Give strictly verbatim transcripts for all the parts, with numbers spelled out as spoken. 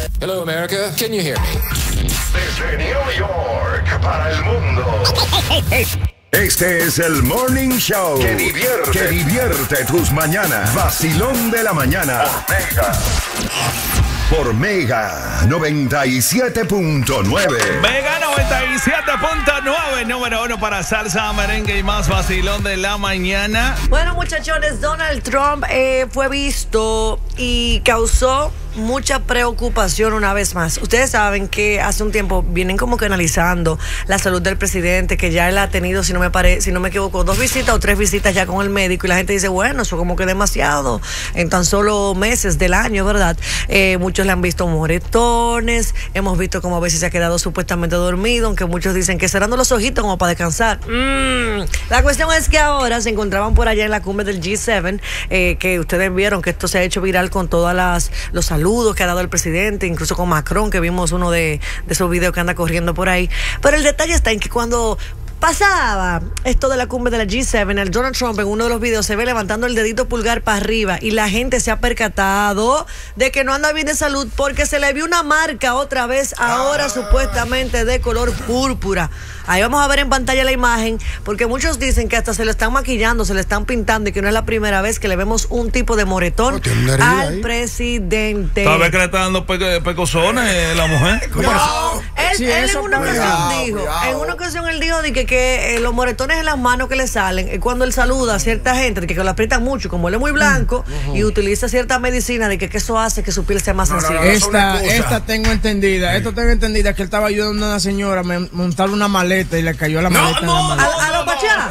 Hello, America. Can you hear me? Desde New York para el mundo. Este es el Morning Show que divierte, que divierte tus mañanas. Vacilón de la mañana. Por Mega. Por Mega noventa y siete punto nueve. Mega noventa y siete punto nueve, número uno para salsa, merengue y más vacilón de la mañana. Bueno, muchachones, Donald Trump eh, fue visto y causó mucha preocupación una vez más. Ustedes saben que hace un tiempo vienen como que analizando la salud del presidente, que ya él ha tenido, si no me pare, si no me equivoco, dos visitas o tres visitas ya con el médico, y la gente dice, bueno, eso como que demasiado en tan solo meses del año, ¿verdad? Eh, muchos le han visto moretones, hemos visto como a veces se ha quedado supuestamente dormido, aunque muchos dicen que cerrando los ojitos como para descansar. Mm. La cuestión es que ahora se encontraban por allá en la cumbre del G siete, eh, que ustedes vieron que esto se ha hecho viral con todas las los saludos que ha dado el presidente, incluso con Macron, que vimos uno de, de esos videos que anda corriendo por ahí. Pero el detalle está en que cuando pasaba esto de la cumbre de la G siete, el Donald Trump en uno de los videos se ve levantando el dedito pulgar para arriba y la gente se ha percatado de que no anda bien de salud porque se le vio una marca otra vez, ahora ah. supuestamente de color púrpura. Ahí vamos a ver en pantalla la imagen, porque muchos dicen que hasta se le están maquillando, se le están pintando y que no es la primera vez que le vemos un tipo de moretón no, al ahí. presidente. ¿Sabes que le está dando pe pecosones la mujer? No, él, sí, él en una ocasión cuidado, dijo, cuidado. en una ocasión él dijo de que, que eh, los moretones en las manos que le salen, eh, cuando él saluda a cierta gente, de que, que lo aprietan mucho, como él es muy blanco uh -huh. y utiliza cierta medicina, de que, que eso hace que su piel sea más no, sensible. No, no, no, esta, esta tengo entendida, sí. esto tengo entendida, que él estaba ayudando a una señora a montar una maleta y le cayó la maleta no, no, en la maleta. ¿A, a los pachá?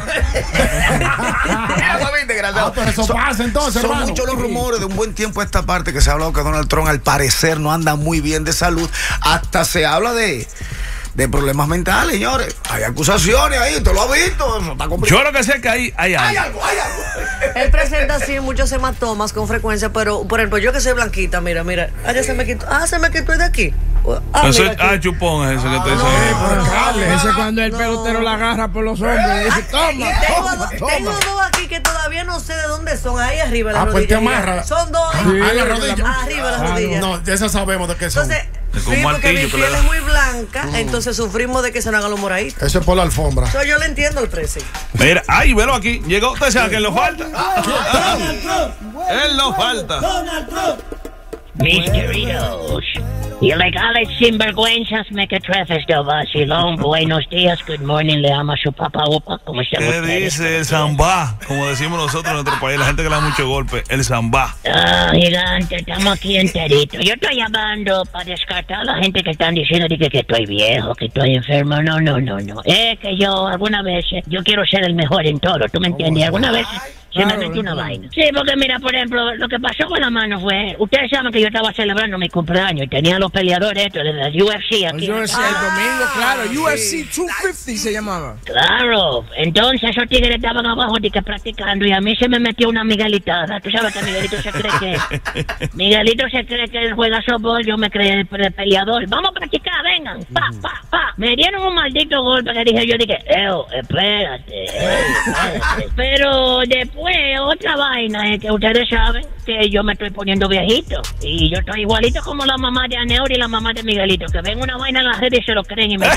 Ah, pero eso son, pasa entonces, Son hermano. muchos los rumores de un buen tiempo a esta parte que se ha hablado que Donald Trump al parecer no anda muy bien de salud. Hasta se habla de... de problemas mentales, señores. Hay acusaciones ahí, ¿usted lo ha visto? Eso está Yo lo que sé es que hay, hay, hay algo. Hay algo, Él presenta así muchos hematomas con frecuencia, pero, por ejemplo, yo que soy blanquita, mira, mira. Ah, ya se me quitó. Ah, se me quitó de aquí. Ah, eso, ah chupón es ese que te dice. Ah, no, ese cuando el no. pelotero la agarra por los hombros y dice, toma, tengo, toma, do, toma. tengo dos aquí que todavía no sé de dónde son. Ahí arriba las ah, rodillas. Pues te amarra. Son dos. Ah, ahí, ah, la rodilla. Arriba las rodillas. No, de esas sabemos de qué son. Entonces, sí, porque mi piel es muy blanca, mm. entonces sufrimos de que se nos hagan los moraditos. Eso es por la alfombra. So, yo le entiendo el precio. Mira, ay, velo aquí. Llegó, usted sabe que él lo falta. Donald Trump. Él lo falta. Donald Trump. Mis queridos ilegales sinvergüenzas mequetrefes de vacilón, buenos días, good morning, le ama su papá Upa, ¿cómo están ¿Qué ustedes? dice el zambá? Como decimos nosotros en nuestro país, la gente que le da mucho golpe, el zambá. Ah, gigante, estamos aquí enteritos. Yo estoy llamando para descartar a la gente que están diciendo que, que estoy viejo, que estoy enfermo. No, no, no, no. Es que yo alguna vez, yo quiero ser el mejor en todo, ¿tú me entiendes? Alguna vez se me metió una vaina. Sí, porque mira, por ejemplo, lo que pasó con la mano fue, ustedes saben que yo estaba celebrando mi cumpleaños y tenía los peleadores estos de la U F C aquí. El U F C, el domingo, claro, U F C doscientos cincuenta se llamaba. Claro, entonces esos tigres estaban abajo de que practicando y a mí se me metió una miguelitada. Tú sabes que Miguelito se cree que... Miguelito se cree que él juega softball, yo me creé el peleador. Vamos a practicar, vengan, pa, pa, pa. Me dieron un maldito golpe que dije, yo dije, eo, espérate, eo, espérate. Pero después otra vaina es que ustedes saben que yo me estoy poniendo viejito y yo estoy igualito como la mamá de Aneuri y la mamá de Miguelito, que ven una vaina en la red y se lo creen y me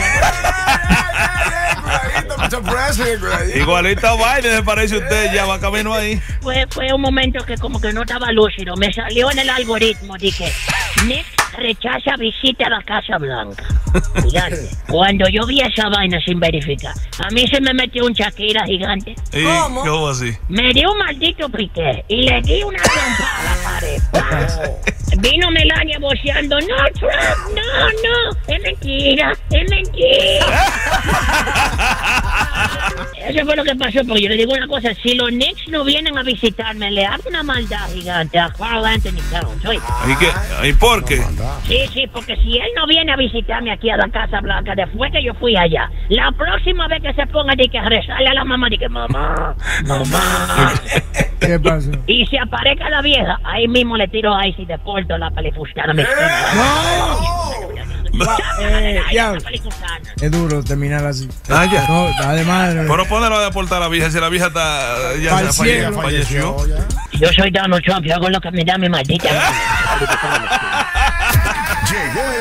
igualito vaina, se parece usted, ya va camino ahí. Fue, fue un momento que como que no estaba lúcido, me salió en el algoritmo, dije, Nick rechaza visita a la Casa Blanca. Gigante. Cuando yo vi esa vaina sin verificar, a mí se me metió un Shakira gigante. ¿Y ¿Cómo? ¿Cómo así? Me dio un maldito piqué y le di una trompa a la pared. ¡Pah! Vino Melania voceando, no, Trump, no, no, es mentira, es mentira. Eso fue lo que pasó, porque yo le digo una cosa, si los Knicks no vienen a visitarme, le hago una maldad gigante a Karl Anthony Towns. ¿Y qué? ¿Y por qué? Sí, sí, porque si él no viene a visitarme aquí a la Casa Blanca después que yo fui allá, la próxima vez que se ponga de que rezarle a la mamá, de que mamá, mamá. ¿Qué pasó? Y se aparezca la vieja, ahí mismo le tiro a Icy de Porto la palifustana mexicana. ¡No! Eh, ya. Es duro terminar así. Ah, ya. No, además. Pero pónelo a deportar a la vieja, si la vieja está. Ya se falle, falleció. Yo soy Donald Trump, yo hago lo que me da mi maldita. Llegó el